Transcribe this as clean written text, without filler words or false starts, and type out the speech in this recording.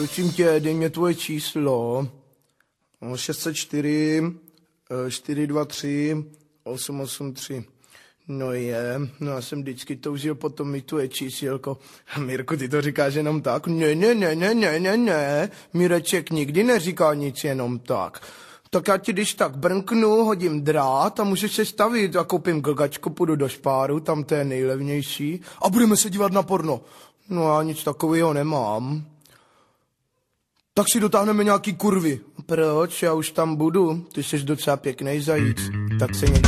prosím tě, dej mě tvoje číslo. 604 423 883. No já jsem vždycky toužil potom mít tvoje čísilko. Mirku, ty to říkáš jenom tak? Ne, Mireček nikdy neříká nic jenom tak. Tak já ti když tak brnknu, hodím drát a můžeš se stavit a koupím glgačku, půjdu do Špáru, tam to je nejlevnější a budeme se dívat na porno. No já nic takového nemám. Tak si dotáhneme nějaký kurvy. Proč? Já už tam budu. Ty jsi docela pěknej zajíc. Tak se někdy